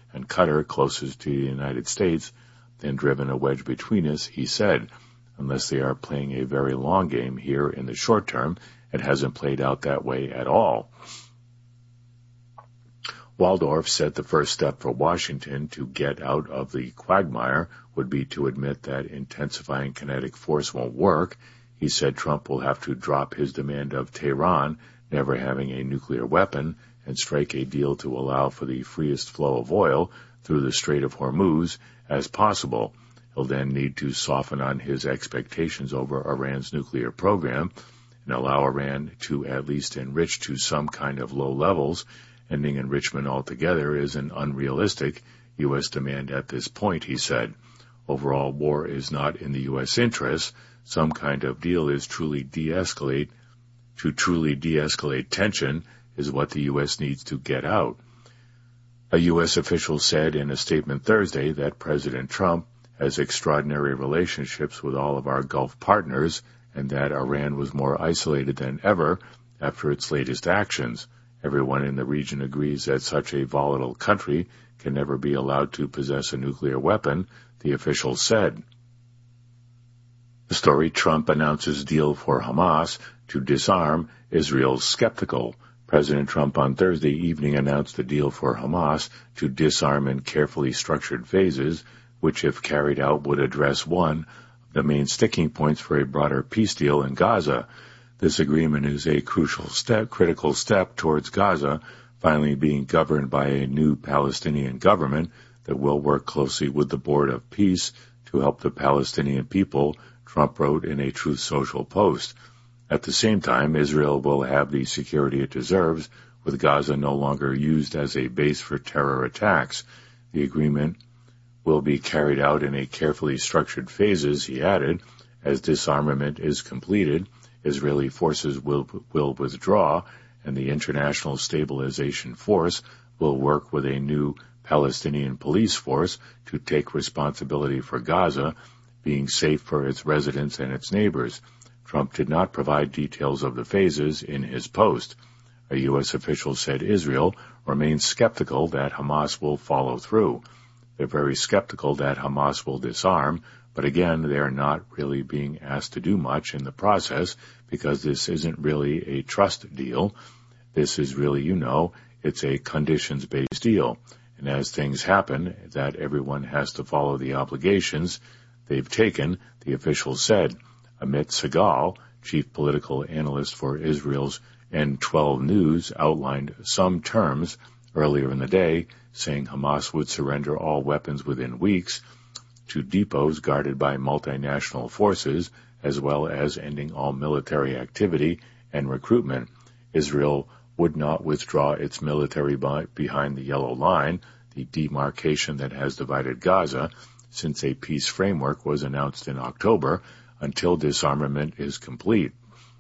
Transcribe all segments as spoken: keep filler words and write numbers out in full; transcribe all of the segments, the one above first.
and Qatar closest to the United States than driven a wedge between us, he said. Unless they are playing a very long game here in the short term, it hasn't played out that way at all. Waldorf said the first step for Washington to get out of the quagmire would be to admit that intensifying kinetic force won't work. He said Trump will have to drop his demand of Tehran never having a nuclear weapon and strike a deal to allow for the freest flow of oil through the Strait of Hormuz as possible. He'll then need to soften on his expectations over Iran's nuclear program and allow Iran to at least enrich to some kind of low levels. Ending enrichment altogether is an unrealistic U S demand at this point, he said. Overall, war is not in the U S interest. Some kind of deal is truly de-escalate. To truly de-escalate tension is what the U S needs to get out. A U S official said in a statement Thursday that President Trump has extraordinary relationships with all of our Gulf partners and that Iran was more isolated than ever after its latest actions. Everyone in the region agrees that such a volatile country can never be allowed to possess a nuclear weapon, the official said. The story: Trump announces deal for Hamas to disarm Israel's skeptical. President Trump on Thursday evening announced a deal for Hamas to disarm in carefully structured phases, which, if carried out, would address one of the main sticking points for a broader peace deal in Gaza. This agreement is a crucial step, critical step towards Gaza finally being governed by a new Palestinian government that will work closely with the Board of Peace to help the Palestinian people, Trump wrote in a Truth Social post. At the same time, Israel will have the security it deserves, with Gaza no longer used as a base for terror attacks. The agreement will be carried out in a carefully structured phases, he added. As disarmament is completed, Israeli forces will, will withdraw, and the International Stabilization Force will work with a new Palestinian police force to take responsibility for Gaza, being safe for its residents and its neighbors. Trump did not provide details of the phases in his post. A U S official said Israel remains skeptical that Hamas will follow through. They're very skeptical that Hamas will disarm, but again, they are not really being asked to do much in the process because this isn't really a trust deal. This is really, you know, it's a conditions-based deal. And as things happen, that everyone has to follow the obligations they've taken, the official said. Amit Segal, chief political analyst for Israel's N twelve News, outlined some terms earlier in the day, saying Hamas would surrender all weapons within weeks to depots guarded by multinational forces, as well as ending all military activity and recruitment. Israel would not withdraw its military behind the Yellow Line, the demarcation that has divided Gaza, since a peace framework was announced in October, until disarmament is complete.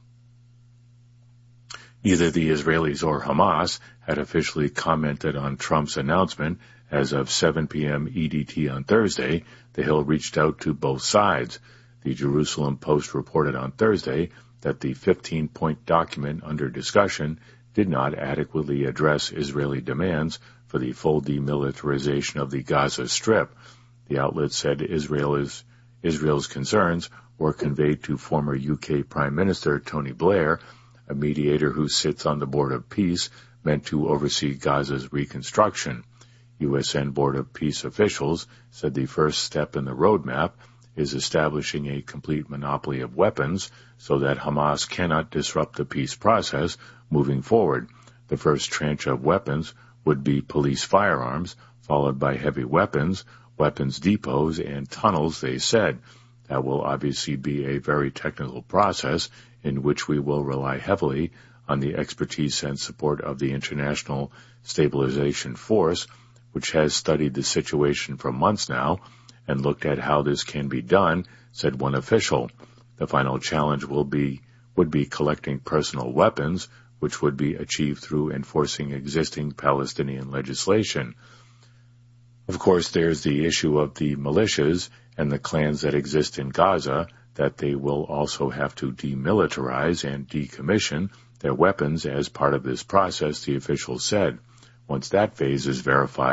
Neither the Israelis or Hamas had officially commented on Trump's announcement. As of seven p.m. E D T on Thursday, the Hill reached out to both sides. The Jerusalem Post reported on Thursday that the fifteen-point document under discussion did not adequately address Israeli demands for the full demilitarization of the Gaza Strip. The outlet said Israel is, Israel's concerns were conveyed to former U K Prime Minister Tony Blair, a mediator who sits on the Board of Peace meant to oversee Gaza's reconstruction. U S N Board of Peace officials said the first step in the roadmap is establishing a complete monopoly of weapons so that Hamas cannot disrupt the peace process moving forward. The first tranche of weapons would be police firearms, followed by heavy weapons, weapons depots, and tunnels, they said. That will obviously be a very technical process in which we will rely heavily on the expertise and support of the International Stabilization Force, which has studied the situation for months now and looked at how this can be done, said one official. The final challenge will be would be collecting personal weapons, which would be achieved through enforcing existing Palestinian legislation. Of course, there's the issue of the militias and the clans that exist in Gaza, that they will also have to demilitarize and decommission their weapons as part of this process, the official said. Once that phase is verified,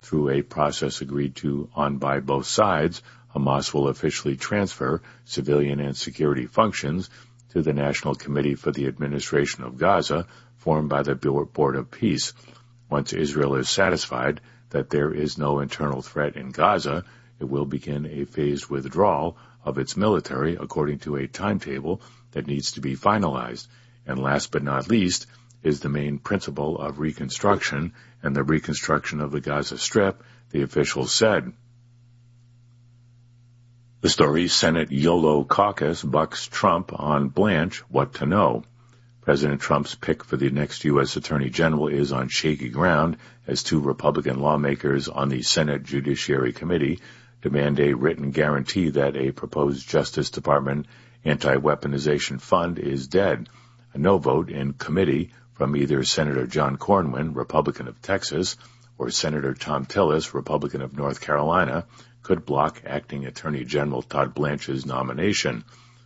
through a process agreed to on by both sides, Hamas will officially transfer civilian and security functions to the National Committee for the Administration of Gaza, formed by the Board of Peace. Once Israel is satisfied that there is no internal threat in Gaza, it will begin a phased withdrawal of its military according to a timetable that needs to be finalized. And last but not least is the main principle of reconstruction and the reconstruction of the Gaza Strip, the officials said. The story, Senate YOLO caucus bucks Trump on Blanche, what to know. President Trump's pick for the next U S Attorney General is on shaky ground as two Republican lawmakers on the Senate Judiciary Committee demand a written guarantee that a proposed Justice Department anti-weaponization fund is dead. A no vote in committee from either Senator John Cornyn, Republican of Texas, or Senator Thom Tillis, Republican of North Carolina, could block Acting Attorney General Todd Blanche's nomination.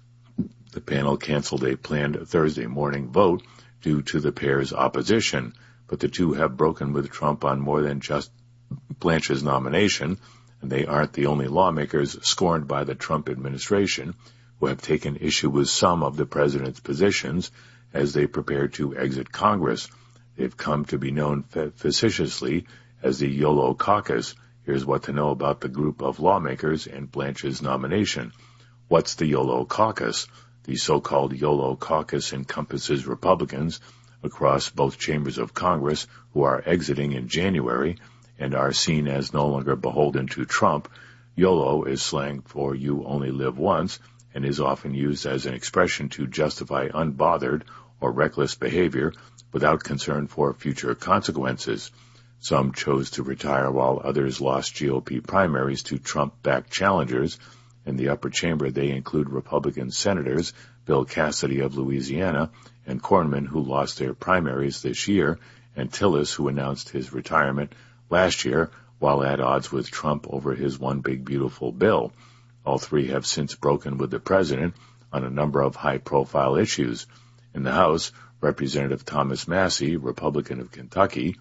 The panel canceled a planned Thursday morning vote due to the pair's opposition, but the two have broken with Trump on more than just Blanche's nomination, and they aren't the only lawmakers scorned by the Trump administration who have taken issue with some of the president's positions as they prepare to exit Congress. They've come to be known facetiously as the YOLO caucus. Here's what to know about the group of lawmakers and Blanche's nomination. What's the YOLO caucus? The so-called YOLO caucus encompasses Republicans across both chambers of Congress who are exiting in January and are seen as no longer beholden to Trump. YOLO is slang for you only live once and is often used as an expression to justify unbothered or reckless behavior without concern for future consequences. Some chose to retire while others lost G O P primaries to Trump-backed challengers. In the upper chamber, they include Republican Senators Bill Cassidy of Louisiana and Cornyn, who lost their primaries this year, and Tillis, who announced his retirement last year while at odds with Trump over his one big beautiful bill. All three have since broken with the president on a number of high-profile issues. In the House, Representative Thomas Massie, Republican of Kentucky,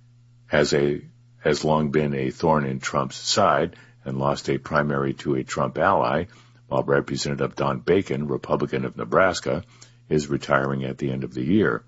has a has long been a thorn in Trump's side and lost a primary to a Trump ally, while Representative Don Bacon, Republican of Nebraska, is retiring at the end of the year.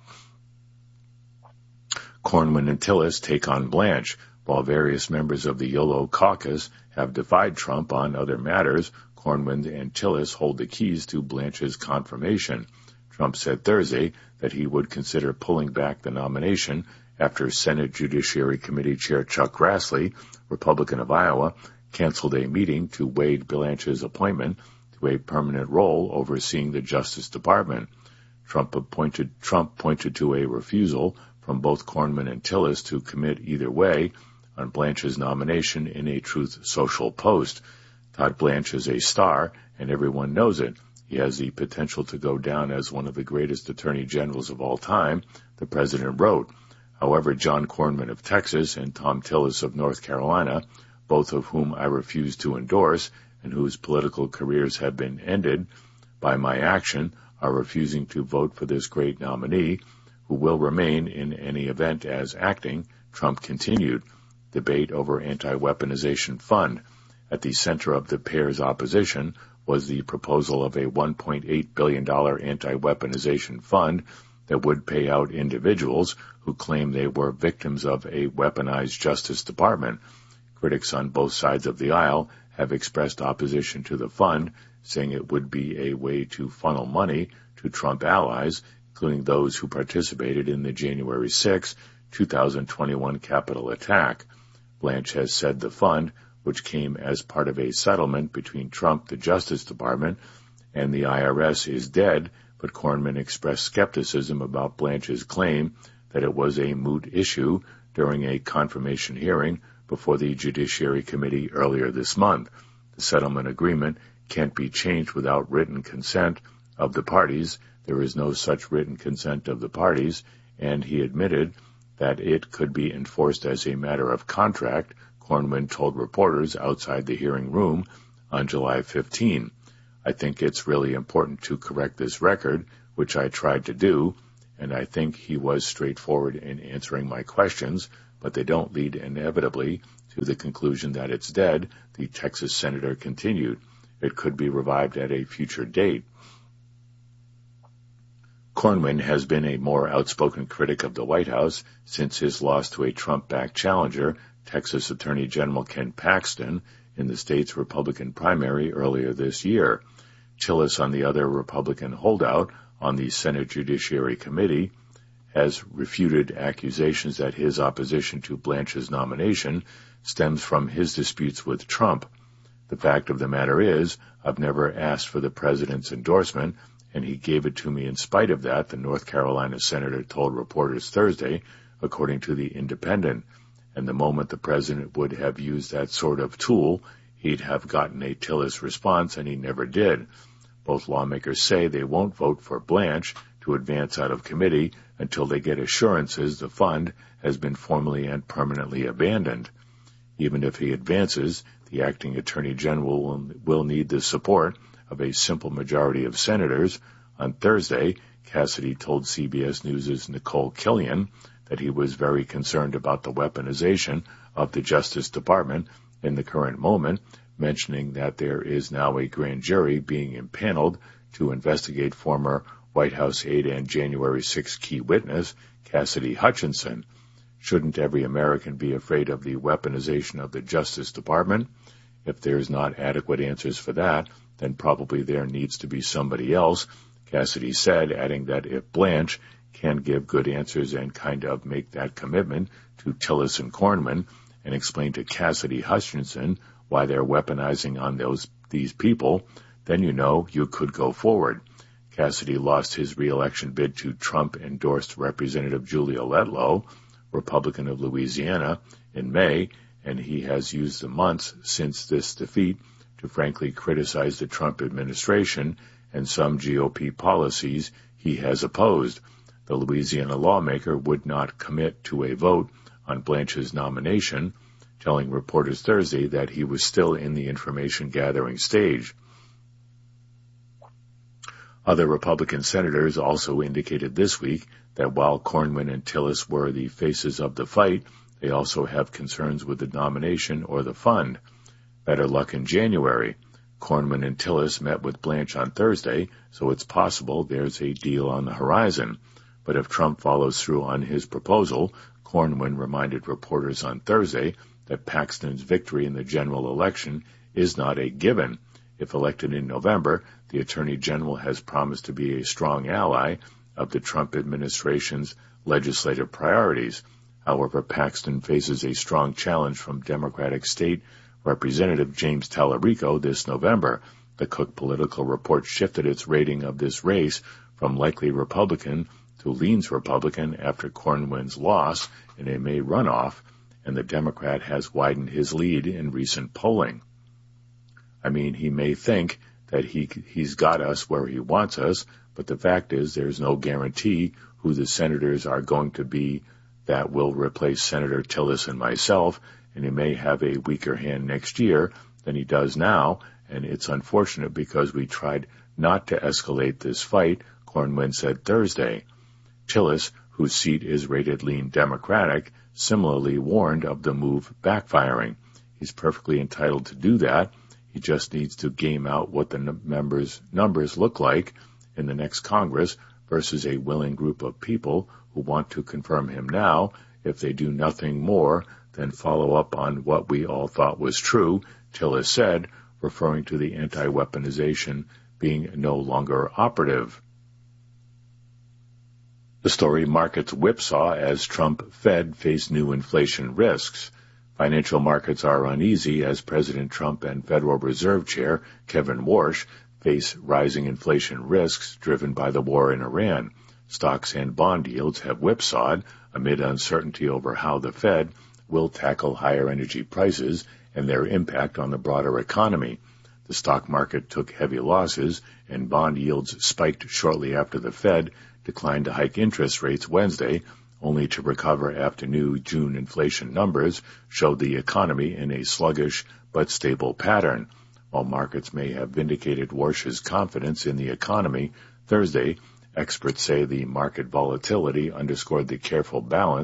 Cornyn and Tillis take on Blanche, while various members of the YOLO caucus have defied Trump on other matters. Cornyn and Tillis hold the keys to Blanche's confirmation. Trump said Thursday that he would consider pulling back the nomination after Senate Judiciary Committee Chair Chuck Grassley, Republican of Iowa, canceled a meeting to waive Blanche's appointment to a permanent role overseeing the Justice Department. Trump appointed, Trump pointed to a refusal from both Cornyn and Tillis to commit either way on Blanche's nomination in a Truth Social post. Todd Blanche is a star, and everyone knows it. He has the potential to go down as one of the greatest attorney generals of all time, the president wrote. However, John Cornyn of Texas and Thom Tillis of North Carolina, both of whom I refuse to endorse and whose political careers have been ended by my action, are refusing to vote for this great nominee, who will remain in any event as acting. Trump continued. Debate over anti-weaponization fund. At the center of the pair's opposition was the proposal of a one point eight billion dollars anti-weaponization fund that would pay out individuals who claim they were victims of a weaponized Justice Department. Critics on both sides of the aisle have expressed opposition to the fund, saying it would be a way to funnel money to Trump allies, including those who participated in the January sixth, two thousand twenty-one Capitol attack. Blanche has said the fund, which came as part of a settlement between Trump, the Justice Department, and the I R S, is dead, but Cornyn expressed skepticism about Blanche's claim that it was a moot issue during a confirmation hearing before the Judiciary Committee earlier this month. The settlement agreement can't be changed without written consent of the parties. There is no such written consent of the parties, and he admitted that it could be enforced as a matter of contract, Cornyn told reporters outside the hearing room on July fifteenth. I think it's really important to correct this record, which I tried to do, and I think he was straightforward in answering my questions, but they don't lead inevitably To the conclusion that it's dead, the Texas senator continued, "It could be revived at a future date." Cornyn has been a more outspoken critic of the White House since his loss to a Trump-backed challenger, Texas Attorney General Ken Paxton, in the state's Republican primary earlier this year. Tillis, on the other Republican holdout on the Senate Judiciary Committee, has refuted accusations that his opposition to Blanche's nomination stems from his disputes with Trump. "The fact of the matter is, I've never asked for the president's endorsement, and he gave it to me in spite of that," the North Carolina senator told reporters Thursday, according to The Independent. "And the moment the president would have used that sort of tool, he'd have gotten a Tillis response, and he never did." Both lawmakers say they won't vote for Blanche to advance out of committee until they get assurances the fund has been formally and permanently abandoned. Even if he advances, the acting attorney general will, will need the support of a simple majority of senators. On Thursday, Cassidy told C B S News' Nicole Killian that he was very concerned about the weaponization of the Justice Department in the current moment, mentioning that there is now a grand jury being impaneled to investigate former White House aide and January sixth key witness, Cassidy Hutchinson. Shouldn't every American be afraid of the weaponization of the Justice Department? If there's not adequate answers for that, then probably there needs to be somebody else, Cassidy said, adding that if Blanche can give good answers and kind of make that commitment to Tillis and Cornyn and explain to Cassidy Hutchinson why they're weaponizing on those these people, then you know you could go forward. Cassidy lost his re-election bid to Trump-endorsed Representative Julia Letlow, Republican of Louisiana, in May, and he has used the months since this defeat to frankly criticize the Trump administration and some G O P policies he has opposed. The Louisiana lawmaker would not commit to a vote on Blanche's nomination, telling reporters Thursday that he was still in the information-gathering stage. Other Republican senators also indicated this week that while Cornyn and Tillis were the faces of the fight, they also have concerns with the nomination or the fund. Better luck in January. Cornyn and Tillis met with Blanche on Thursday, so it's possible there's a deal on the horizon. But if Trump follows through on his proposal, Cornyn reminded reporters on Thursday that Paxton's victory in the general election is not a given. If elected in November, the Attorney General has promised to be a strong ally of the Trump administration's legislative priorities. However, Paxton faces a strong challenge from Democratic State Representative James Tallarico this November. The Cook Political Report shifted its rating of this race from likely Republican to leans Republican after Cornyn's loss in a May runoff, and the Democrat has widened his lead in recent polling. I mean, he may think that he, he's got us where he wants us, but the fact is there's no guarantee who the senators are going to be that will replace Senator Tillis and myself, and he may have a weaker hand next year than he does now, and it's unfortunate because we tried not to escalate this fight, Cornyn said Thursday. Tillis, whose seat is rated lean Democratic, similarly warned of the move backfiring. He's perfectly entitled to do that. He just needs to game out what the members' numbers look like in the next Congress versus a willing group of people who want to confirm him now if they do nothing more than follow up on what we all thought was true, Tillis said, referring to the anti-weaponization being no longer operative. The story markets whipsaw as Trump Fed face new inflation risks. Financial markets are uneasy as President Trump and Federal Reserve Chair Kevin Warsh face rising inflation risks driven by the war in Iran. Stocks and bond yields have whipsawed amid uncertainty over how the Fed will tackle higher energy prices and their impact on the broader economy. The stock market took heavy losses and bond yields spiked shortly after the Fed declined to hike interest rates Wednesday, only to recover after new June inflation numbers showed the economy in a sluggish but stable pattern. While markets may have vindicated Warsh's confidence in the economy Thursday, experts say the market volatility underscored the careful balance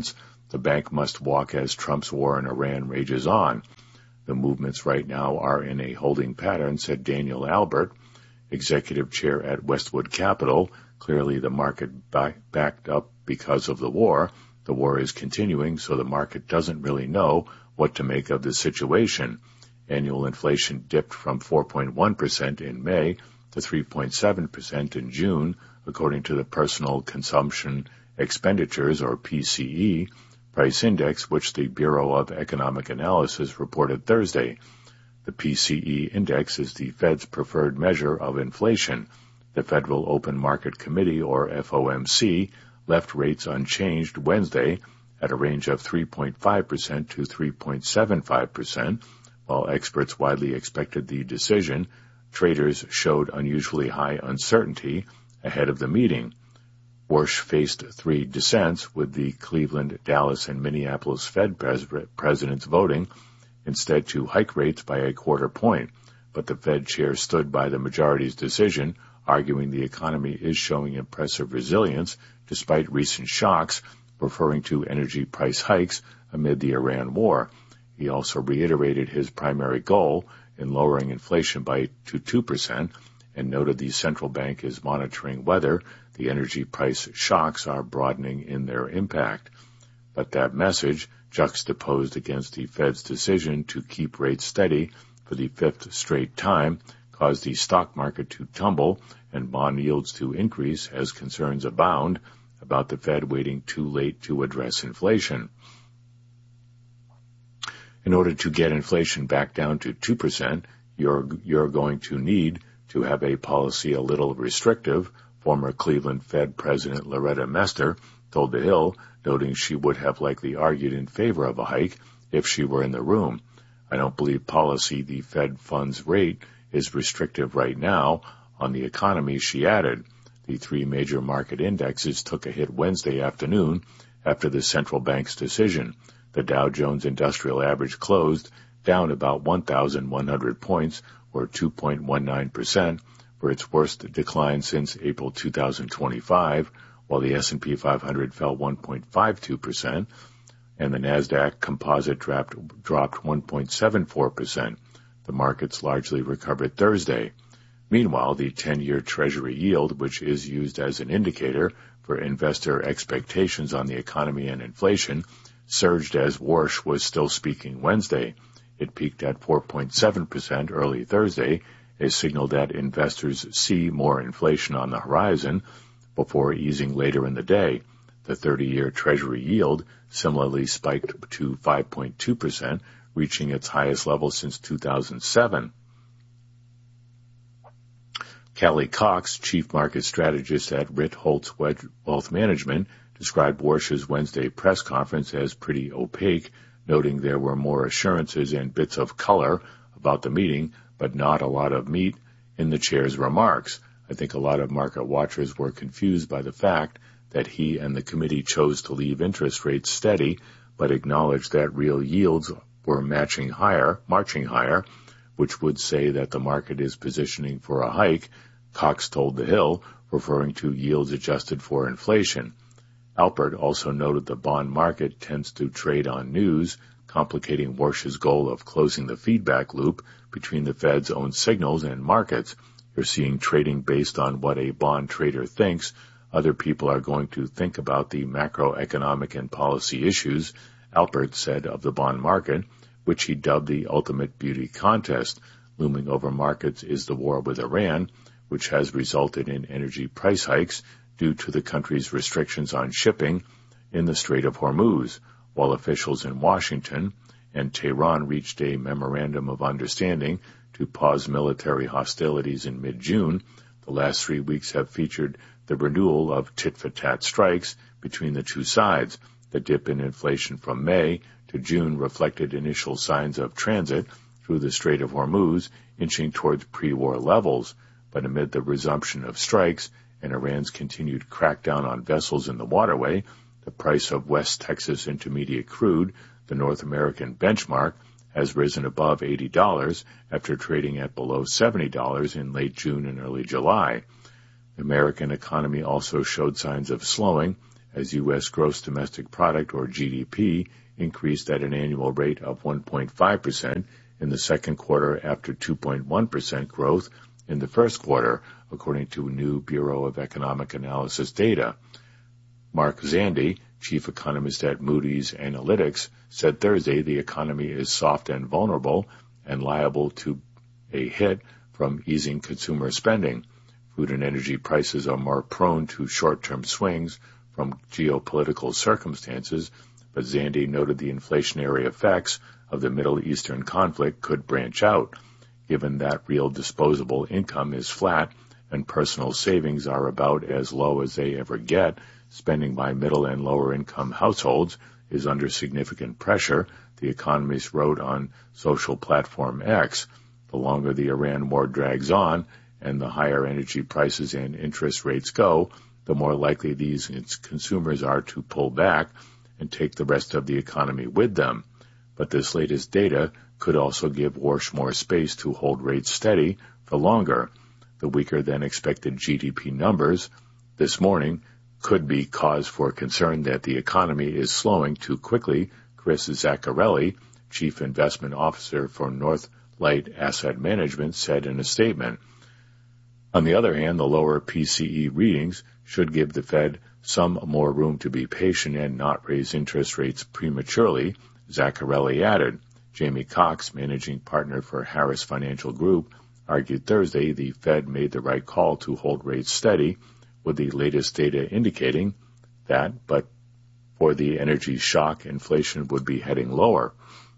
The bank must walk as Trump's war in Iran rages on. The movements right now are in a holding pattern, said Daniel Albert, executive chair at Westwood Capital. Clearly the market back, backed up because of the war. The war is continuing, so the market doesn't really know what to make of the situation. Annual inflation dipped from four point one percent in May to three point seven percent in June, according to the Personal Consumption Expenditures, or P C E, price index, which the Bureau of Economic Analysis reported Thursday. The P C E index is the Fed's preferred measure of inflation. The Federal Open Market Committee, or F O M C, left rates unchanged Wednesday at a range of three point five percent to three point seven five percent. While experts widely expected the decision, traders showed unusually high uncertainty ahead of the meeting. Warsh faced three dissents, with the Cleveland, Dallas, and Minneapolis Fed pres- presidents voting instead to hike rates by a quarter point. But the Fed chair stood by the majority's decision, arguing the economy is showing impressive resilience despite recent shocks, referring to energy price hikes amid the Iran war. He also reiterated his primary goal in lowering inflation by to two percent and noted the central bank is monitoring whether the energy price shocks are broadening in their impact. But that message, juxtaposed against the Fed's decision to keep rates steady for the fifth straight time, caused the stock market to tumble and bond yields to increase as concerns abound about the Fed waiting too late to address inflation. In order to get inflation back down to two percent, you're, you're going to need to have a policy a little restrictive, former Cleveland Fed President Loretta Mester told The Hill, noting she would have likely argued in favor of a hike if she were in the room. I don't believe policy the Fed funds rate is restrictive right now on the economy, she added. The three major market indexes took a hit Wednesday afternoon after the central bank's decision. The Dow Jones Industrial Average closed down about one thousand one hundred points, or two point one nine percent, for its worst decline since April two thousand twenty-five, while the S and P five hundred fell one point five two percent, and the Nasdaq Composite dropped, dropped one point seven four percent. The markets largely recovered Thursday. Meanwhile, the ten-year Treasury yield, which is used as an indicator for investor expectations on the economy and inflation, surged as Warsh was still speaking Wednesday. It peaked at four point seven percent early Thursday, a signal that investors see more inflation on the horizon, before easing later in the day. The thirty-year Treasury yield similarly spiked to five point two percent, reaching its highest level since two thousand seven. Callie Cox, chief market strategist at Ritholtz Wealth Management, described Warsh's Wednesday press conference as pretty opaque, noting there were more assurances and bits of color about the meeting, but not a lot of meat in the chair's remarks. I think a lot of market watchers were confused by the fact that he and the committee chose to leave interest rates steady, but acknowledged that real yields were matching higher, marching higher, which would say that the market is positioning for a hike, Cox told The Hill, referring to yields adjusted for inflation. Alpert also noted the bond market tends to trade on news, complicating Warsh's goal of closing the feedback loop between the Fed's own signals and markets. You're seeing trading based on what a bond trader thinks other people are going to think about the macroeconomic and policy issues, Alpert said of the bond market, which he dubbed the ultimate beauty contest. Looming over markets is the war with Iran, which has resulted in energy price hikes due to the country's restrictions on shipping in the Strait of Hormuz, while officials in Washington and Tehran reached a memorandum of understanding to pause military hostilities in mid-June. The last three weeks have featured the renewal of tit-for-tat strikes between the two sides. The dip in inflation from May to June reflected initial signs of transit through the Strait of Hormuz, inching towards pre-war levels. But amid the resumption of strikes and Iran's continued crackdown on vessels in the waterway, the price of West Texas Intermediate crude, the North American benchmark, has risen above eighty dollars after trading at below seventy dollars in late June and early July. The American economy also showed signs of slowing as U S gross domestic product, or G D P, increased at an annual rate of one point five percent in the second quarter after two point one percent growth in the first quarter, according to new Bureau of Economic Analysis data. Mark Zandi, chief economist at Moody's Analytics, said Thursday the economy is soft and vulnerable and liable to a hit from easing consumer spending. Food and energy prices are more prone to short-term swings from geopolitical circumstances, but Zandi noted the inflationary effects of the Middle Eastern conflict could branch out, given that real disposable income is flat and personal savings are about as low as they ever get. Spending by middle and lower income households is under significant pressure, the economist wrote on social platform X. The longer the Iran war drags on and the higher energy prices and interest rates go, the more likely these consumers are to pull back and take the rest of the economy with them. But this latest data could also give Warsh more space to hold rates steady for longer. The weaker than expected G D P numbers this morning could be cause for concern that the economy is slowing too quickly, Chris Zaccarelli, chief investment officer for Northlight Asset Management, said in a statement. On the other hand, the lower P C E readings should give the Fed some more room to be patient and not raise interest rates prematurely, Zaccarelli added. Jamie Cox, managing partner for Harris Financial Group, argued Thursday the Fed made the right call to hold rates steady, with the latest data indicating that, but for the energy shock, inflation would be heading lower.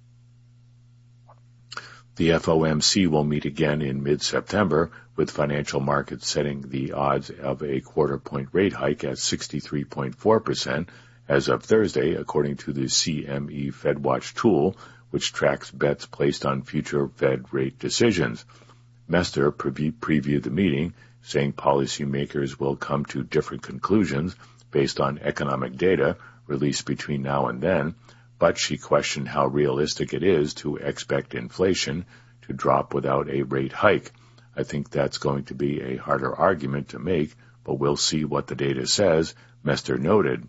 The F O M C will meet again in mid-September, with financial markets setting the odds of a quarter-point rate hike at sixty-three point four percent as of Thursday, according to the C M E FedWatch tool, which tracks bets placed on future Fed rate decisions. Mester pre- previewed the meeting, saying policymakers will come to different conclusions based on economic data released between now and then, but she questioned how realistic it is to expect inflation to drop without a rate hike. I think that's going to be a harder argument to make, but we'll see what the data says, Mester noted.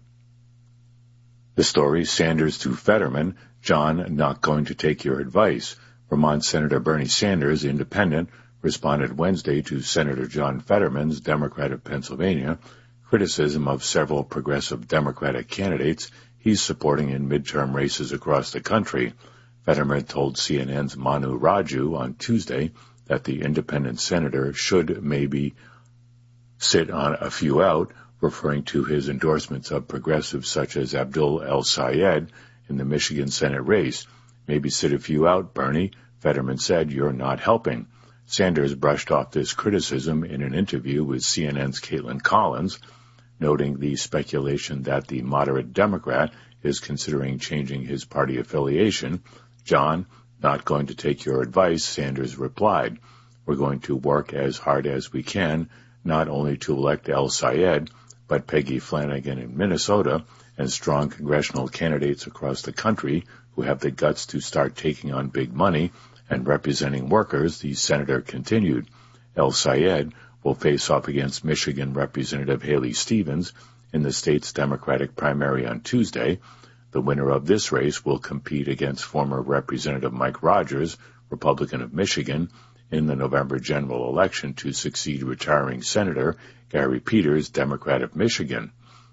The story, Sanders to Fetterman, John, not going to take your advice. Vermont Senator Bernie Sanders, independent, responded Wednesday to Senator John Fetterman's, Democrat of Pennsylvania, criticism of several progressive Democratic candidates he's supporting in midterm races across the country. Fetterman told C N N's Manu Raju on Tuesday that the independent senator should maybe sit on a few out, referring to his endorsements of progressives such as Abdul El-Sayed in the Michigan Senate race. Maybe sit a few out, Bernie, Fetterman said. You're not helping. Sanders brushed off this criticism in an interview with C N N's Caitlin Collins, noting the speculation that the moderate Democrat is considering changing his party affiliation. John, not going to take your advice, Sanders replied. We're going to work as hard as we can, not only to elect El-Sayed, but Peggy Flanagan in Minnesota and strong congressional candidates across the country who have the guts to start taking on big money and representing workers, the senator continued. El-Sayed will face off against Michigan Representative Haley Stevens in the state's Democratic primary on Tuesday. The winner of this race will compete against former Representative Mike Rogers, Republican of Michigan, in the November general election to succeed retiring Senator Gary Peters, Democrat of Michigan.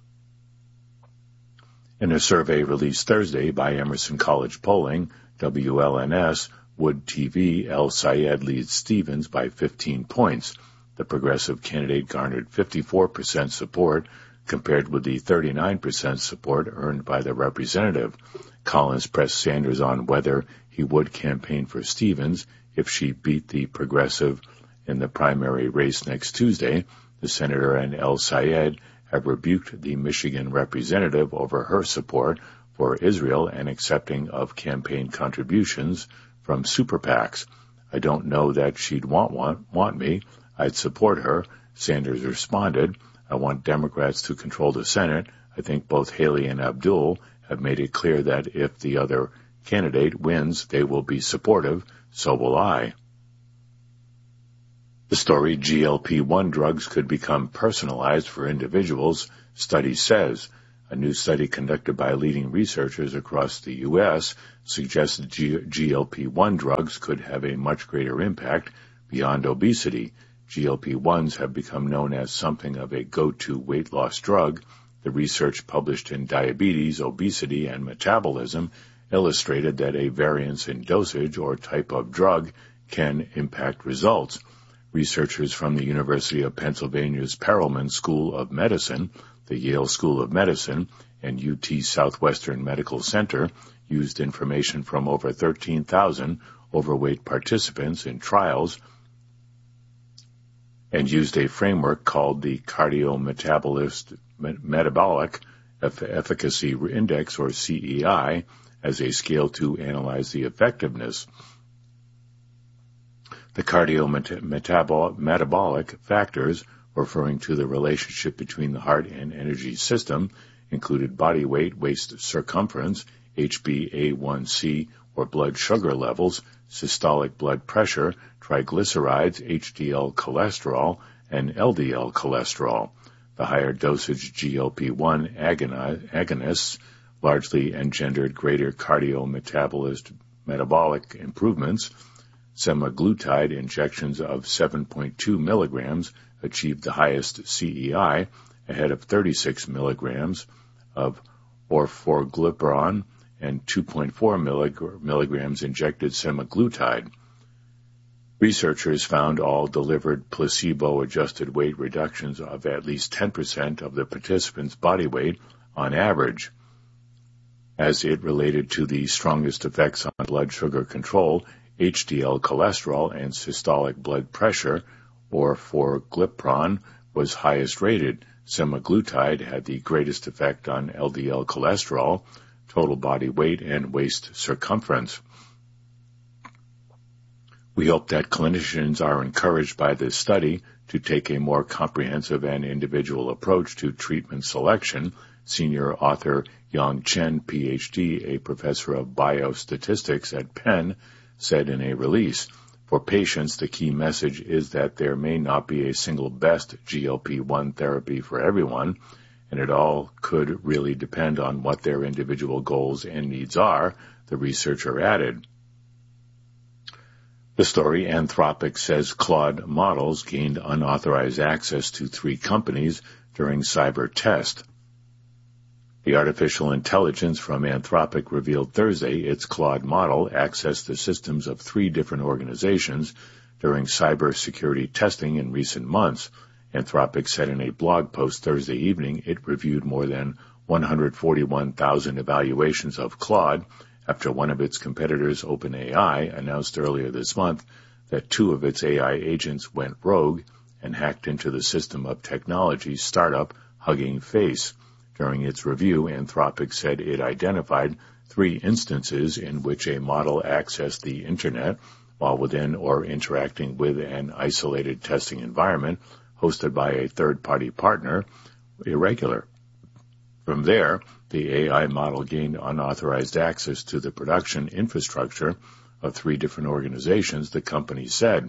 In a survey released Thursday by Emerson College Polling, W L N S, Wood T V, El-Sayed leads Stevens by fifteen points. The progressive candidate garnered fifty-four percent support, compared with the thirty-nine percent support earned by the representative. Collins pressed Sanders on whether he would campaign for Stevens if she beat the progressive in the primary race next Tuesday. The senator and El-Sayed have rebuked the Michigan representative over her support for Israel and accepting of campaign contributions from super PACs. I don't know that she'd want, want, want me. I'd support her, Sanders responded. I want Democrats to control the Senate. I think both Haley and Abdul have made it clear that if the other candidate wins, they will be supportive. So will I. The story, G L P one drugs could become personalized for individuals, study says. A new study conducted by leading researchers across the U S suggests that G L P one drugs could have a much greater impact beyond obesity. G L P ones have become known as something of a go-to weight loss drug. The research published in Diabetes, Obesity, and Metabolism illustrated that a variance in dosage or type of drug can impact results. Researchers from the University of Pennsylvania's Perelman School of Medicine, the Yale School of Medicine, and U T Southwestern Medical Center used information from over thirteen thousand overweight participants in trials and used a framework called the Cardiometabolic Efficacy Index, or C E I, as a scale to analyze the effectiveness. The cardiometabolic factors, referring to the relationship between the heart and energy system, included body weight, waist circumference, H b A one C or blood sugar levels, systolic blood pressure, triglycerides, H D L cholesterol, and L D L cholesterol. The higher dosage G L P one agonists largely engendered greater cardiometabolic improvements. Semaglutide injections of seven point two milligrams achieved the highest C E I, ahead of thirty-six milligrams of orforglipron and two point four milligrams injected semaglutide. Researchers found all delivered placebo-adjusted weight reductions of at least ten percent of the participants' body weight on average. As it related to the strongest effects on blood sugar control, H D L cholesterol and systolic blood pressure, orforglipron, was highest rated. Semaglutide had the greatest effect on L D L cholesterol, total body weight, and waist circumference. We hope that clinicians are encouraged by this study to take a more comprehensive and individual approach to treatment selection, senior author Yang Chen, P H D, a professor of biostatistics at Penn, said in a release. For patients, the key message is that there may not be a single best G L P one therapy for everyone, and it all could really depend on what their individual goals and needs are, the researcher added. The story, Anthropic says Claude models gained unauthorized access to three companies during cyber test. The artificial intelligence from Anthropic revealed Thursday its Claude model accessed the systems of three different organizations during cybersecurity testing in recent months. Anthropic said in a blog post Thursday evening it reviewed more than one hundred forty-one thousand evaluations of Claude after one of its competitors, OpenAI, announced earlier this month that two of its A I agents went rogue and hacked into the system of technology startup Hugging Face. During its review, Anthropic said it identified three instances in which a model accessed the Internet while within or interacting with an isolated testing environment hosted by a third-party partner, irregular. From there, the A I model gained unauthorized access to the production infrastructure of three different organizations, the company said.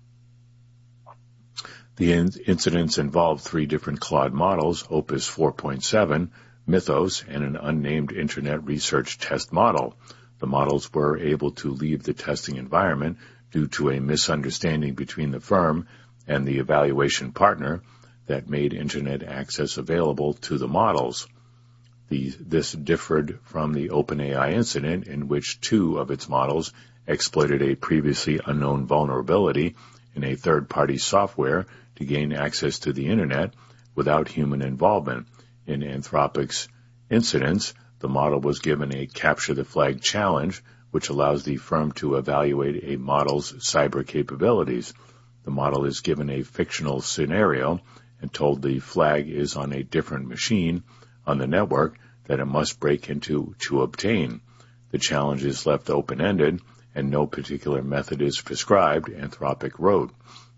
The in- incidents involved three different Claude models, Opus four point seven, Mythos, and an unnamed Internet research test model. The models were able to leave the testing environment due to a misunderstanding between the firm and the evaluation partner that made Internet access available to the models. The, this differed from the OpenAI incident in which two of its models exploited a previously unknown vulnerability in a third-party software to gain access to the Internet without human involvement. In Anthropic's incidents, the model was given a capture the flag challenge, which allows the firm to evaluate a model's cyber capabilities. The model is given a fictional scenario and told the flag is on a different machine on the network that it must break into to obtain. The challenge is left open-ended and no particular method is prescribed, Anthropic wrote.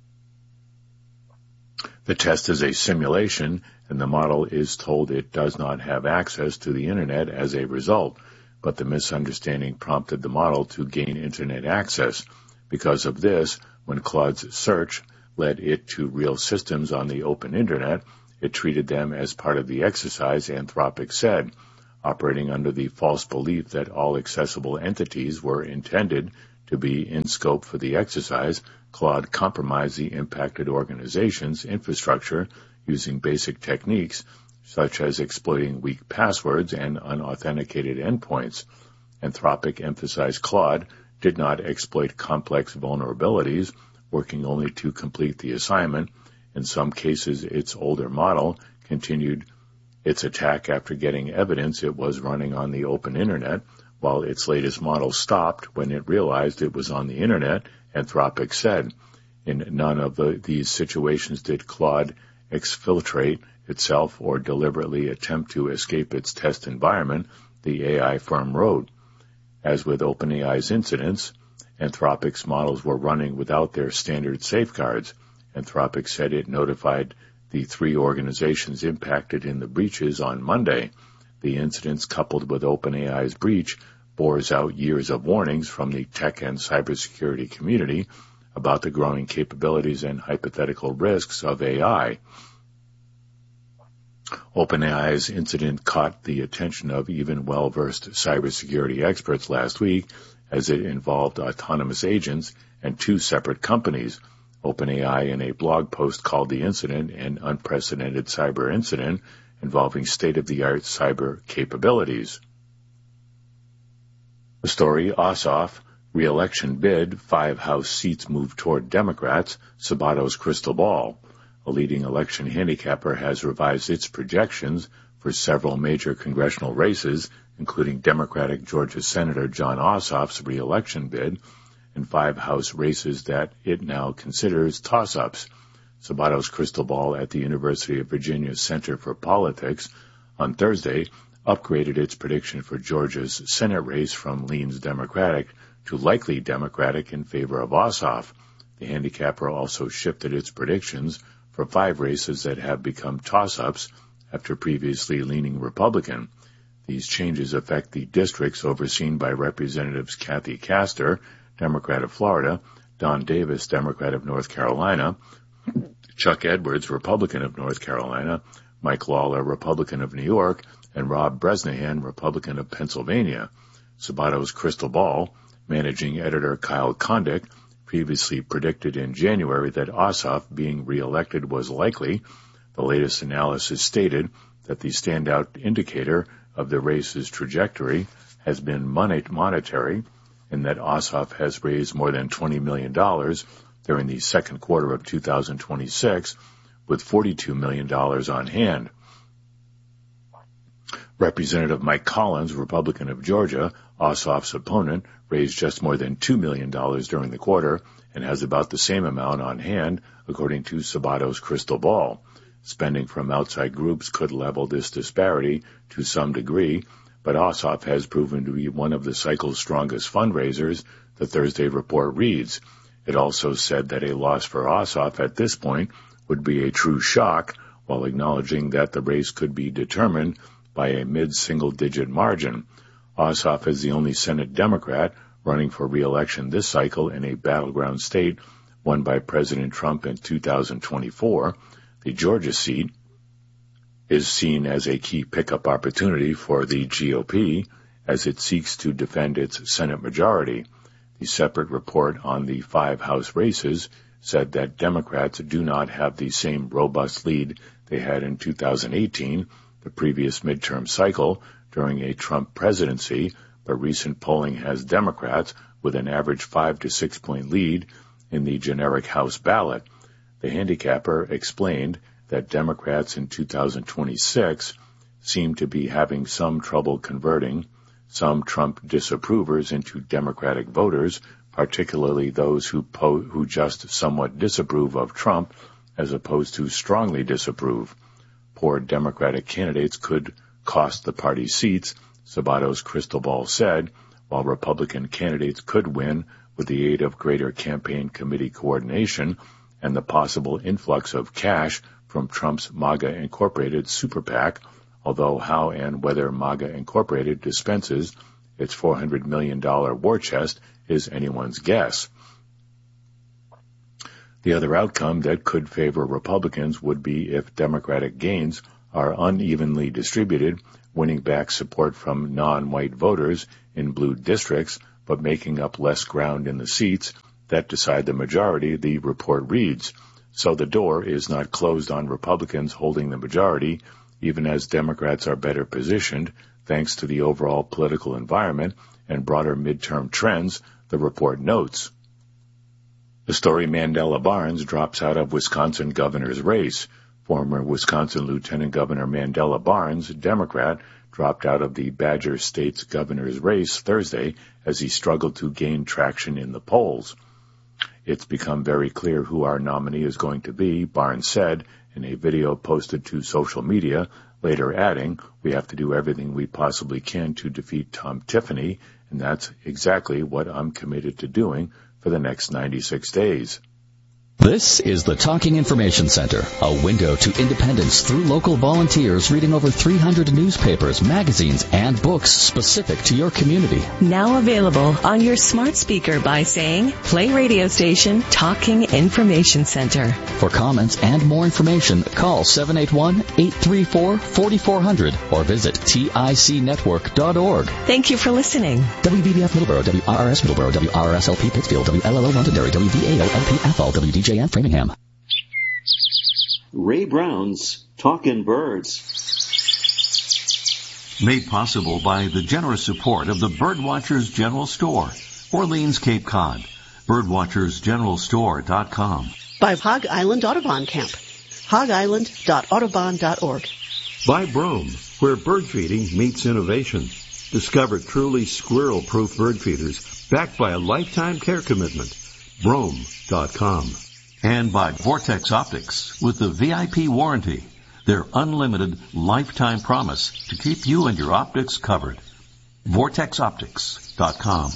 The test is a simulation, and the model is told it does not have access to the Internet as a result, but the misunderstanding prompted the model to gain Internet access. Because of this, when Claude's search led it to real systems on the open Internet, It treated them as part of the exercise, Anthropic said, operating under the false belief that all accessible entities were intended to be in scope for the exercise. Claude compromised the impacted organization's infrastructure using basic techniques such as exploiting weak passwords and unauthenticated endpoints. Anthropic emphasized Claude did not exploit complex vulnerabilities, working only to complete the assignment. In some cases, its older model continued its attack after getting evidence it was running on the open internet, while its latest model stopped when it realized it was on the internet, Anthropic said. In none of the, these situations did Claude exfiltrate itself or deliberately attempt to escape its test environment, the A I firm wrote. As with OpenAI's incidents, Anthropic's models were running without their standard safeguards. Anthropic said it notified the three organizations impacted in the breaches on Monday. The incidents, coupled with OpenAI's breach, bores out years of warnings from the tech and cybersecurity community about the growing capabilities and hypothetical risks of A I. OpenAI's incident caught the attention of even well-versed cybersecurity experts last week, as it involved autonomous agents and two separate companies. OpenAI, in a blog post, called the incident an unprecedented cyber incident involving state-of-the-art cyber capabilities. The story, Ossoff, re-election bid, five House seats move toward Democrats, Sabato's crystal ball. A leading election handicapper has revised its projections for several major congressional races, including Democratic Georgia Senator Jon Ossoff's re-election bid, and five House races that it now considers toss-ups. Sabato's crystal ball at the University of Virginia Center for Politics on Thursday upgraded its prediction for Georgia's Senate race from leans Democratic to likely Democratic in favor of Ossoff. The handicapper also shifted its predictions for five races that have become toss-ups after previously leaning Republican. These changes affect the districts overseen by Representatives Kathy Castor, Democrat of Florida, Don Davis, Democrat of North Carolina, Chuck Edwards, Republican of North Carolina, Mike Lawler, Republican of New York, and Rob Bresnahan, Republican of Pennsylvania. Sabato's crystal ball, managing editor Kyle Kondik, previously predicted in January that Ossoff being re-elected was likely. The latest analysis stated that the standout indicator of the race's trajectory has been monetary, and that Ossoff has raised more than twenty million dollars during the second quarter of two thousand twenty-six, with forty-two million dollars on hand. Representative Mike Collins, Republican of Georgia, Ossoff's opponent, raised just more than two million dollars during the quarter and has about the same amount on hand, according to Sabato's crystal ball. Spending from outside groups could level this disparity to some degree, but Ossoff has proven to be one of the cycle's strongest fundraisers, the Thursday report reads. It also said that a loss for Ossoff at this point would be a true shock, while acknowledging that the race could be determined by a mid-single-digit margin. Ossoff is the only Senate Democrat running for re-election this cycle in a battleground state won by President Trump in two thousand twenty-four. The Georgia seat is seen as a key pickup opportunity for the G O P as it seeks to defend its Senate majority. The separate report on the five House races said that Democrats do not have the same robust lead they had in two thousand eighteen, the previous midterm cycle, during a Trump presidency, but recent polling has Democrats with an average five to six point lead in the generic House ballot. The handicapper explained that Democrats in two thousand twenty-six seem to be having some trouble converting some Trump disapprovers into Democratic voters, particularly those who po- who just somewhat disapprove of Trump as opposed to strongly disapprove. Poor Democratic candidates could cost the party seats, Sabato's crystal ball said, while Republican candidates could win with the aid of greater campaign committee coordination and the possible influx of cash from Trump's MAGA Incorporated super PAC, although how and whether MAGA Incorporated dispenses its four hundred million dollars war chest is anyone's guess. The other outcome that could favor Republicans would be if Democratic gains are unevenly distributed, winning back support from non-white voters in blue districts, but making up less ground in the seats that decide the majority, the report reads. So the door is not closed on Republicans holding the majority, even as Democrats are better positioned, thanks to the overall political environment and broader midterm trends, the report notes. The story Mandela Barnes drops out of Wisconsin governor's race. Former Wisconsin Lieutenant Governor Mandela Barnes, Democrat, dropped out of the Badger State's governor's race Thursday as he struggled to gain traction in the polls. It's become very clear who our nominee is going to be, Barnes said in a video posted to social media, later adding, "We have to do everything we possibly can to defeat Tom Tiffany, and that's exactly what I'm committed to doing for the next ninety-six days. This is the Talking Information Center, a window to independence through local volunteers reading over three hundred newspapers, magazines, and books specific to your community. Now available on your smart speaker by saying, play radio station Talking Information Center. For comments and more information, call seven eight one, eight three four, four four zero zero or visit tic network dot org. Thank you for listening. W B B F Middleborough, W R R S Middleborough, W R R S L P Pittsfield, W L L O Londonderry, W V A L L P Ethel, W D J N Framingham. Ray Brown's Talkin' Birds. Made possible by the generous support of the Birdwatchers General Store, Orleans, Cape Cod. birdwatchers general store dot com. By Hog Island Audubon Camp. hog island dot audubon dot org. By Brome, where bird feeding meets innovation. Discover truly squirrel-proof bird feeders backed by a lifetime care commitment. brome dot com. And by Vortex Optics with the V I P warranty, their unlimited lifetime promise to keep you and your optics covered. vortex optics dot com.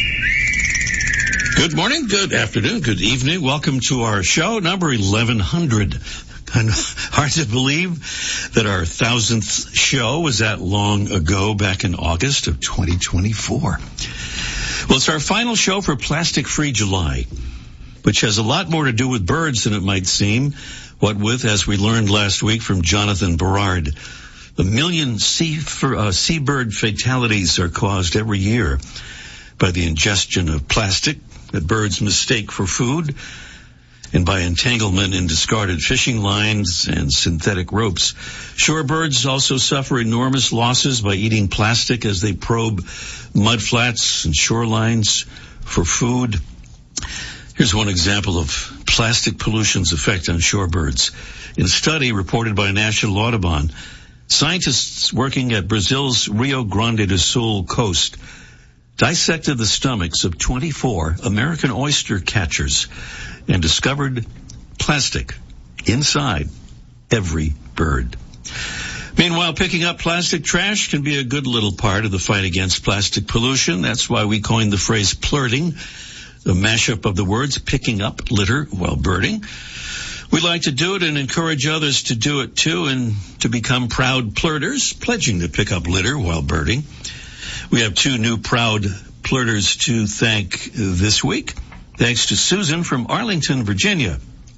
Good morning, good afternoon, good evening. Welcome to our show, number eleven hundred. Kind of hard to believe that our thousandth show was that long ago, back in August of twenty twenty-four. Well, it's our final show for Plastic Free July, which has a lot more to do with birds than it might seem. What with, as we learned last week from Jonathan Berard, the million sea for, uh, seabird fatalities are caused every year by the ingestion of plastic that birds mistake for food, and by entanglement in discarded fishing lines and synthetic ropes. Shorebirds also suffer enormous losses by eating plastic as they probe mudflats and shorelines for food. Here's one example of plastic pollution's effect on shorebirds. In a study reported by National Audubon, scientists working at Brazil's Rio Grande do Sul coast dissected the stomachs of twenty-four American oyster catchers and discovered plastic inside every bird. Meanwhile, picking up plastic trash can be a good little part of the fight against plastic pollution. That's why we coined the phrase plurting, the mashup of the words picking up litter while birding. We like to do it and encourage others to do it too, and to become proud plurters, pledging to pick up litter while birding. We have two new proud plurters to thank this week. Thanks to Susan from Arlington, Virginia,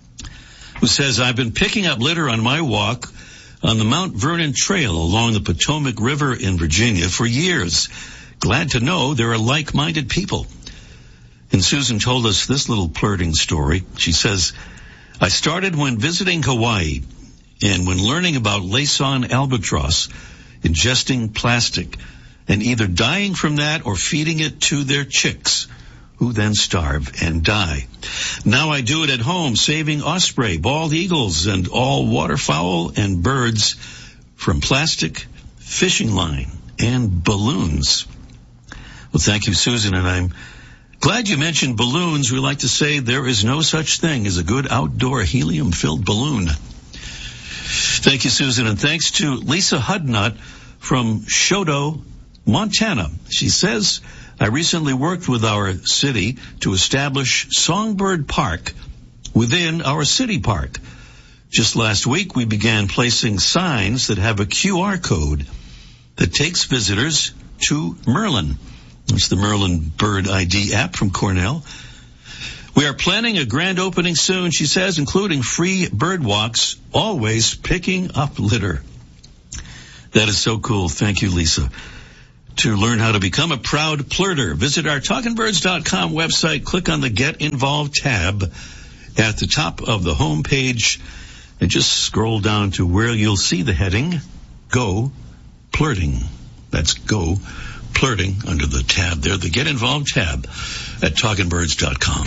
who says, I've been picking up litter on my walk on the Mount Vernon Trail along the Potomac River in Virginia for years. Glad to know there are like-minded people. And Susan told us this little plurting story. She says, I started when visiting Hawaii and when learning about Laysan albatross ingesting plastic and either dying from that or feeding it to their chicks, who then starve and die. Now I do it at home, saving osprey, bald eagles, and all waterfowl and birds from plastic, fishing line, and balloons. Well, thank you, Susan, and I'm glad you mentioned balloons. We like to say there is no such thing as a good outdoor helium-filled balloon. Thank you, Susan, and thanks to Lisa Hudnut from Shodo, Montana. She says, I recently worked with our city to establish Songbird Park within our city park. Just last week, we began placing signs that have a Q R code that takes visitors to Merlin. It's the Merlin Bird I D app from Cornell. We are planning a grand opening soon, she says, including free bird walks, always picking up litter. That is so cool. Thank you, Lisa. To learn how to become a proud plurter, visit our talking birds dot com website, click on the Get Involved tab at the top of the home page, and just scroll down to where you'll see the heading, Go Plurting. That's Go Plurting under the tab there, the Get Involved tab at talking birds dot com.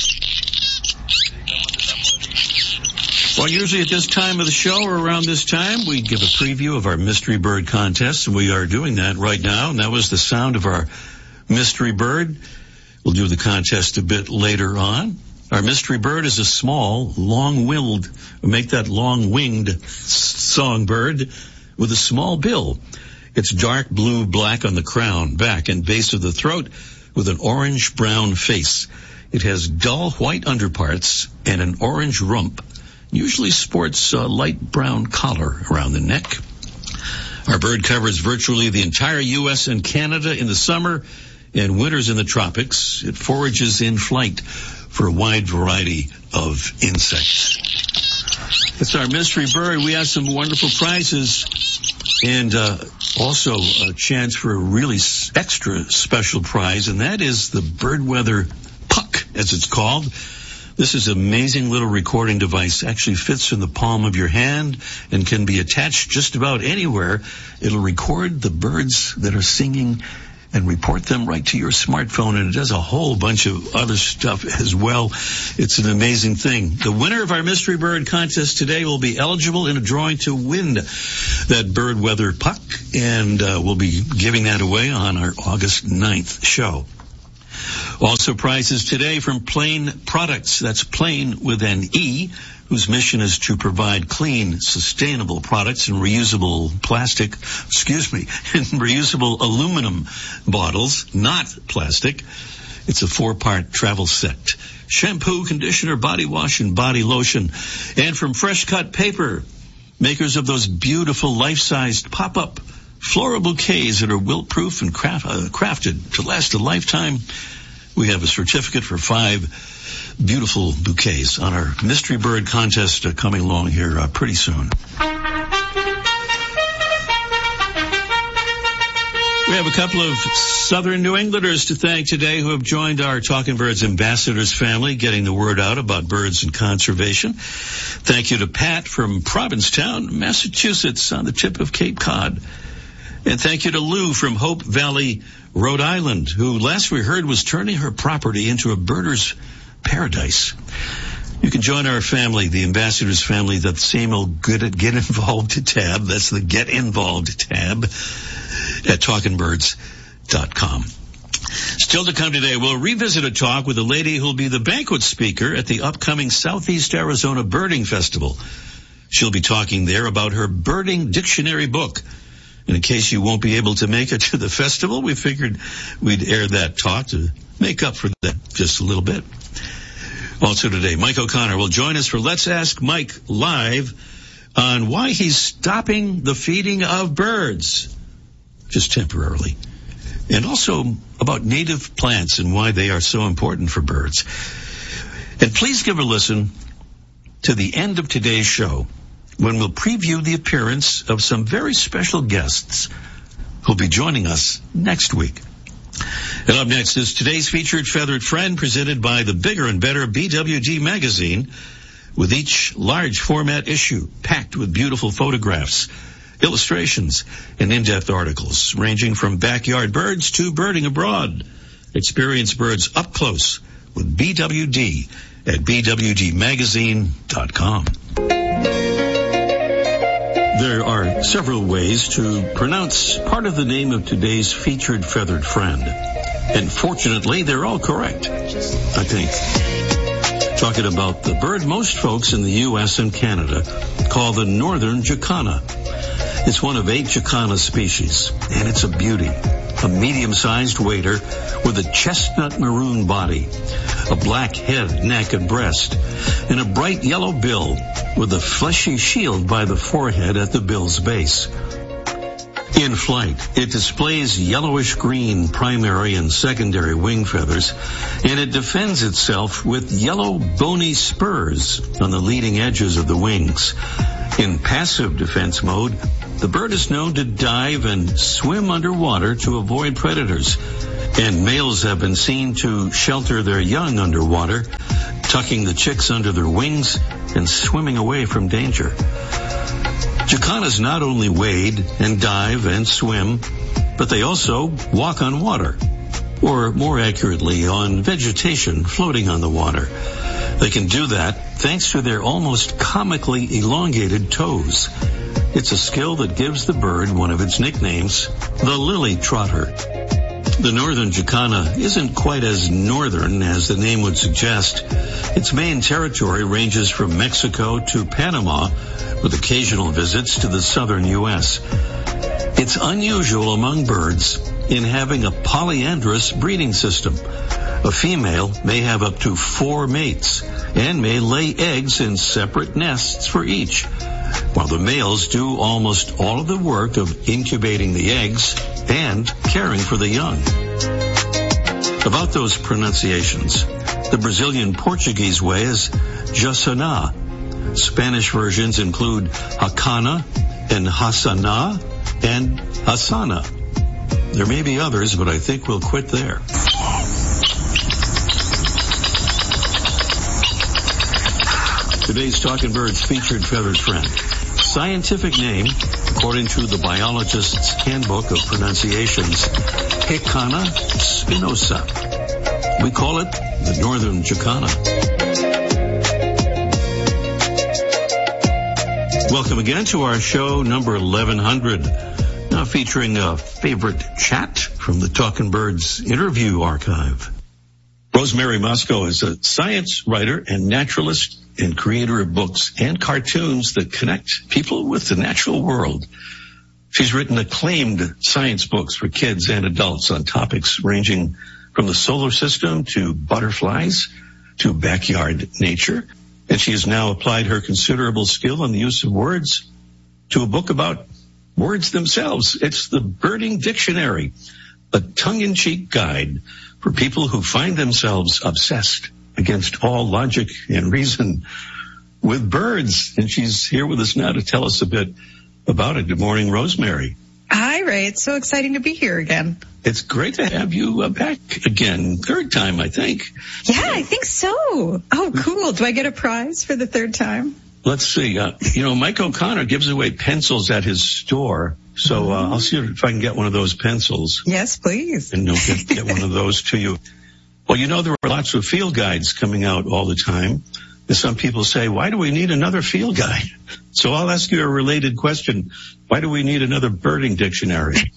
Well, usually at this time of the show or around this time, we give a preview of our Mystery Bird contest, and we are doing that right now, and that was the sound of our Mystery Bird. We'll do the contest a bit later on. Our Mystery Bird is a small, long-willed, make that long-winged songbird with a small bill. It's dark blue-black on the crown, back, and base of the throat with an orange-brown face. It has dull white underparts and an orange rump. Usually sports a light brown collar around the neck. Our bird covers virtually the entire U S and Canada in the summer and winters in the tropics. It forages in flight for a wide variety of insects. It's our mystery bird. We have some wonderful prizes and uh, also a chance for a really extra special prize, and that is the Bird Weather Puck, as it's called. This is an amazing little recording device. Actually fits in the palm of your hand and can be attached just about anywhere. It'll record the birds that are singing and report them right to your smartphone, and it does a whole bunch of other stuff as well. It's an amazing thing. The winner of our Mystery Bird contest today will be eligible in a drawing to win that Bird Weather Puck, and uh, we'll be giving that away on our August ninth show. Also prizes today from Plain Products. That's Plain with an E, whose mission is to provide clean, sustainable products in reusable plastic, excuse me, in reusable aluminum bottles, not plastic. It's a four-part travel set. Shampoo, conditioner, body wash, and body lotion. And from Fresh Cut Paper, makers of those beautiful life-sized pop-up floral bouquets that are wilt-proof and craft, uh, crafted to last a lifetime. We have a certificate for five beautiful bouquets on our Mystery Bird contest uh, coming along here uh, pretty soon. We have a couple of Southern New Englanders to thank today who have joined our Talking Birds Ambassadors family, getting the word out about birds and conservation. Thank you to Pat from Provincetown, Massachusetts, on the tip of Cape Cod. And thank you to Lou from Hope Valley, Rhode Island, who last we heard was turning her property into a birder's paradise. You can join our family, the Ambassadors family, that same old good at Get Involved tab. That's the Get Involved tab at talking birds dot com. Still to come today, we'll revisit a talk with a lady who'll be the banquet speaker at the upcoming Southeast Arizona Birding Festival. She'll be talking there about her birding dictionary book. And in case you won't be able to make it to the festival, we figured we'd air that talk to make up for that just a little bit. Also today, Mike O'Connor will join us for Let's Ask Mike Live on why he's stopping the feeding of birds, just temporarily. And also about native plants and why they are so important for birds. And please give a listen to the end of today's show, when we'll preview the appearance of some very special guests who'll be joining us next week. And up next is today's featured feathered friend, presented by the Bigger and Better B W D magazine, with each large format issue packed with beautiful photographs, illustrations, and in-depth articles, ranging from backyard birds to birding abroad. Experience birds up close with B W D at b w d magazine dot com. There are several ways to pronounce part of the name of today's featured feathered friend. And fortunately, they're all correct, I think. Talking about the bird most folks in the U S and Canada call the northern jacana. It's one of eight jacana species, and it's a beauty. A medium-sized wader with a chestnut maroon body, a black head, neck, and breast, and a bright yellow bill with a fleshy shield by the forehead at the bill's base. In flight, it displays yellowish-green primary and secondary wing feathers, and it defends itself with yellow bony spurs on the leading edges of the wings. In passive defense mode, the bird is known to dive and swim underwater to avoid predators, and males have been seen to shelter their young underwater, tucking the chicks under their wings and swimming away from danger. Jacanas not only wade and dive and swim, but they also walk on water, or more accurately, on vegetation floating on the water. They can do that thanks to their almost comically elongated toes. It's a skill that gives the bird one of its nicknames, the lily trotter. The northern jacana isn't quite as northern as the name would suggest. Its main territory ranges from Mexico to Panama, with occasional visits to the southern U S. It's unusual among birds in having a polyandrous breeding system. A female may have up to four mates and may lay eggs in separate nests for each, while the males do almost all of the work of incubating the eggs and caring for the young. About those pronunciations, the Brazilian Portuguese way is Jacana. Spanish versions include Hakana and Hasana and Hasana. There may be others, but I think we'll quit there. Today's Talking Birds featured feathered friend. Scientific name, according to the Biologist's Handbook of Pronunciations, Jacana spinosa. We call it the Northern Jacana. Welcome again to our show number eleven hundred, now featuring a favorite chat from the Talking Birds interview archive. Rosemary Mosco is a science writer and naturalist and creator of books and cartoons that connect people with the natural world. She's written acclaimed science books for kids and adults on topics ranging from the solar system to butterflies to backyard nature. And she has now applied her considerable skill in the use of words to a book about words themselves. It's the Birding Dictionary, a tongue-in-cheek guide for people who find themselves obsessed against all logic and reason with birds. And she's here with us now to tell us a bit about it. Good morning, Rosemary. Hi, Ray. It's so exciting to be here again. It's great to have you uh, back again. Third time, I think. Yeah, I think so. Oh, cool. Do I get a prize for the third time? Let's see. Uh, you know, Mike O'Connor gives away pencils at his store. So uh, I'll see if I can get one of those pencils. Yes, please. And we'll get, get one of those to you. Well, you know, there are lots of field guides coming out all the time. And some people say, why do we need another field guide? So I'll ask you a related question. Why do we need another birding dictionary?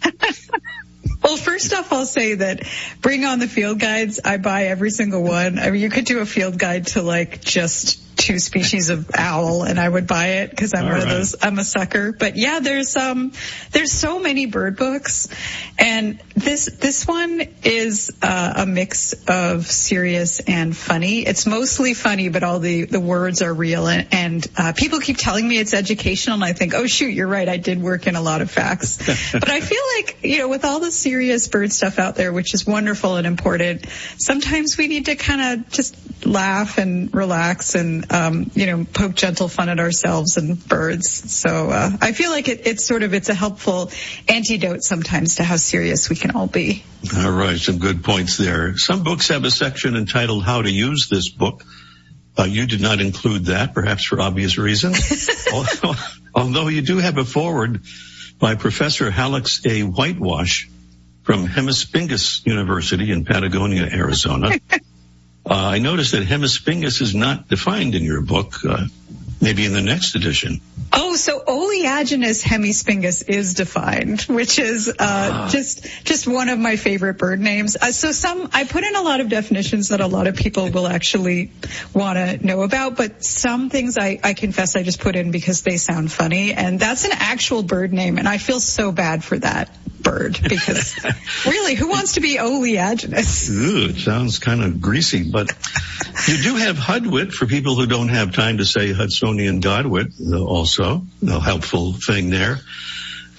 Well, first off, I'll say that bring on the field guides. I buy every single one. I mean, you could do a field guide to like just two species of owl and I would buy it because I'm All one right. of those, I'm a sucker. But yeah, there's, um, there's so many bird books and this, this one is, uh, a mix of serious and funny. It's mostly funny, but all the, the words are real and, and, uh, people keep telling me it's educational and I think, oh shoot, you're right. I did work in a lot of facts, but I feel like, you know, with all the serious bird stuff out there, which is wonderful and important, sometimes we need to kind of just laugh and relax and, um, you know, poke gentle fun at ourselves and birds. So, uh, I feel like it, it's sort of, it's a helpful antidote sometimes to how serious we can all be. All right. Some good points there. Some books have a section entitled How to Use This Book. Uh, you did not include that, perhaps for obvious reasons. although, although you do have a foreword by Professor Alex A. Whitewash from Hemispingus University in Patagonia, Arizona. Uh, I noticed that Hemispingus is not defined in your book, uh, maybe in the next edition. Oh, so Oleaginous hemispingus is defined, which is uh ah. just just one of my favorite bird names. Uh, so some I put in a lot of definitions that a lot of people will actually want to know about, but some things I, I confess I just put in because they sound funny, and that's an actual bird name, and I feel so bad for that bird because really, who wants to be oleaginous? Ooh, it sounds kind of greasy, but you do have Hudwit for people who don't have time to say Hudsonian Godwit also, a helpful thing there.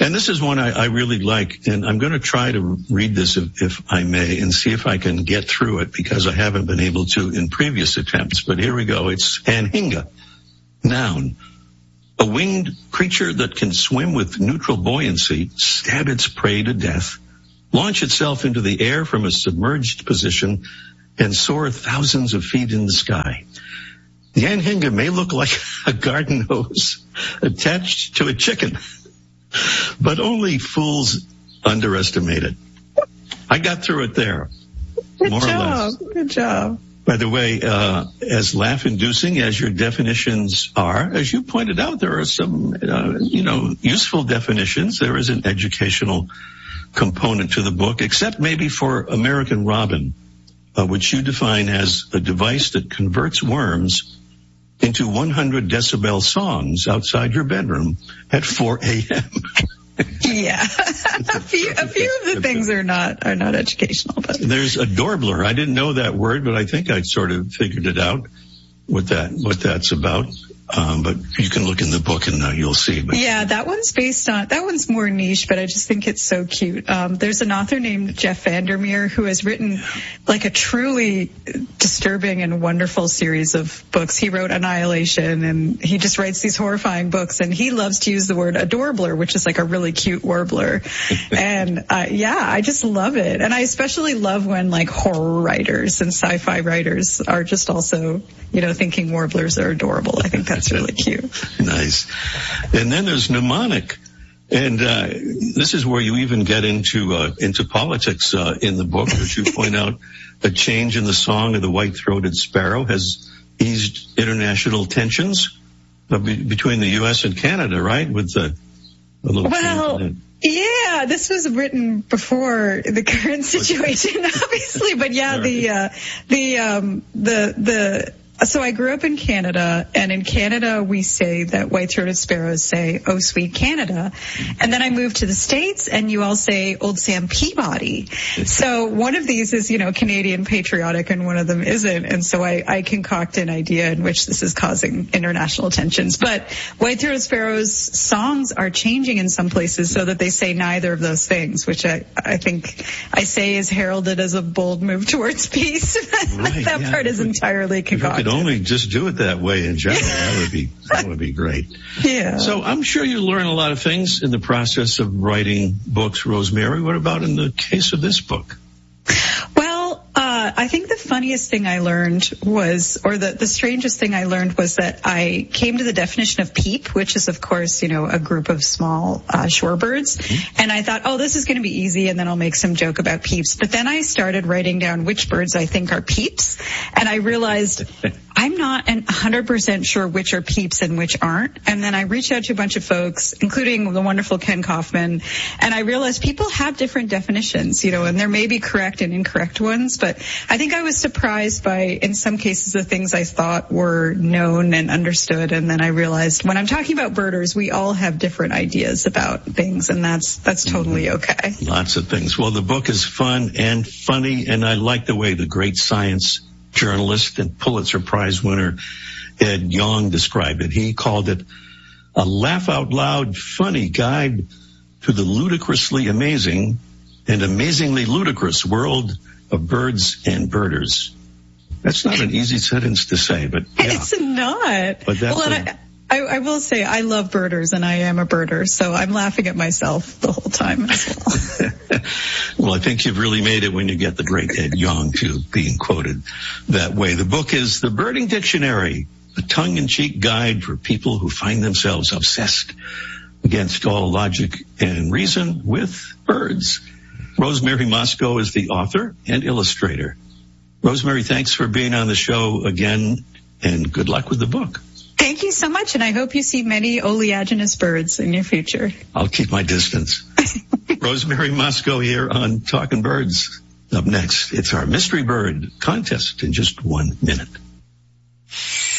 And this is one I, I really like, and I'm going to try to read this if, if I may, and see if I can get through it, because I haven't been able to in previous attempts. But here we go. It's Anhinga. Noun. A winged creature that can swim with neutral buoyancy, stab its prey to death, launch itself into the air from a submerged position, and soar thousands of feet in the sky. The Anhinga may look like a garden hose attached to a chicken, but only fools underestimate it. I got through it there. Good more job. Or less. Good job. By the way, uh, as laugh-inducing as your definitions are, as you pointed out, there are some, uh, you know, useful definitions. There is an educational component to the book, except maybe for American Robin, uh, which you define as a device that converts worms into one hundred decibel songs outside your bedroom at four a.m. Yeah, a few a few of the things are not are not educational. But there's a doorbler. I didn't know that word, but I think I sort of figured it out what that what that's about. Um, but you can look in the book and uh, you'll see. But yeah, that one's based on, that one's more niche, but I just think it's so cute. Um, there's an author named Jeff Vandermeer who has written like a truly disturbing and wonderful series of books. He wrote Annihilation, and he just writes these horrifying books, and he loves to use the word adorbler, which is like a really cute warbler. And uh, yeah, I just love it. And I especially love when like horror writers and sci-fi writers are just also, you know, thinking warblers are adorable. I think that's really cute. Nice. And then there's mnemonic. And uh, this is where you even get into uh, into politics uh, in the book, as you point out. A change in the song of the white-throated sparrow has eased international tensions uh, be- between the U S and Canada, right? With the a little well, yeah, this was written before the current situation, obviously. But yeah, right. the uh, the um, the the. So I grew up in Canada, and in Canada we say that white-throated sparrows say, "Oh, sweet Canada." And then I moved to the States, and you all say, "Old Sam Peabody." So one of these is, you know, Canadian patriotic, and one of them isn't. And so I, I concoct an idea in which this is causing international tensions. But white-throated sparrows' songs are changing in some places so that they say neither of those things, which I, I think I say is heralded as a bold move towards peace. Right, that yeah. part is entirely concocted. Only just do it that way in general. That would be that would be great. Yeah. So I'm sure you learn a lot of things in the process of writing books, Rosemary. What about in the case of this book? Well, uh, I think the funniest thing I learned was, or the, the strangest thing I learned was that I came to the definition of peep, which is, of course, you know, a group of small uh, shorebirds. Mm-hmm. And I thought, oh, this is going to be easy, and then I'll make some joke about peeps. But then I started writing down which birds I think are peeps, and I realized I'm not one hundred percent sure which are peeps and which aren't. And then I reached out to a bunch of folks, including the wonderful Ken Kaufman, and I realized people have different definitions, you know, and there may be correct and incorrect ones, but I think I was surprised by, in some cases, the things I thought were known and understood. And then I realized when I'm talking about birders, we all have different ideas about things, and that's that's totally okay. Lots of things. Well, the book is fun and funny, and I like the way the great science journalist and Pulitzer Prize winner Ed Yong described it. He called it a laugh-out-loud funny guide to the ludicrously amazing and amazingly ludicrous world of birds and birders. That's not an easy sentence to say, but yeah. It's not. But that's well, a, I, I, I will say I love birders, and I am a birder, so I'm laughing at myself the whole time as well. Well, I think you've really made it when you get the great Ed Yong to being quoted that way. The book is The Birding Dictionary, a tongue-in-cheek guide for people who find themselves obsessed against all logic and reason with birds. Rosemary Mosco is the author and illustrator. Rosemary, thanks for being on the show again, and good luck with the book. Thank you so much, and I hope you see many oleaginous birds in your future. I'll keep my distance. Rosemary Mosco here on Talking Birds. Up next, it's our Mystery Bird contest in just one minute.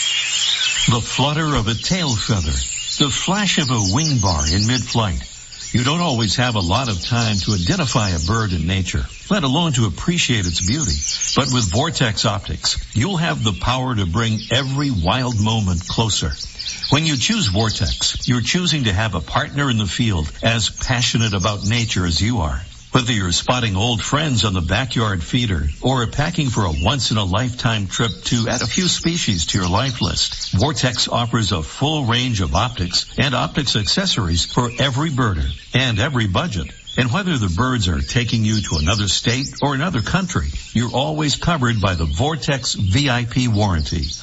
The flutter of a tail feather, the flash of a wing bar in mid-flight. You don't always have a lot of time to identify a bird in nature, let alone to appreciate its beauty. But with Vortex Optics, you'll have the power to bring every wild moment closer. When you choose Vortex, you're choosing to have a partner in the field as passionate about nature as you are. Whether you're spotting old friends on the backyard feeder or packing for a once-in-a-lifetime trip to add a few species to your life list, Vortex offers a full range of optics and optics accessories for every birder and every budget. And whether the birds are taking you to another state or another country, you're always covered by the Vortex V I P warranty.